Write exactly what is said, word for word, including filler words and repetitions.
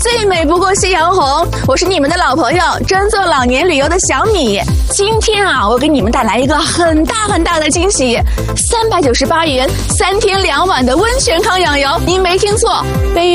最美不过夕阳红。我是你们的老朋友，专做老年旅游的小米。今天啊，我给你们带来一个很大很大的惊喜，三百九十八元三天两晚的温泉康养游，您没听错，北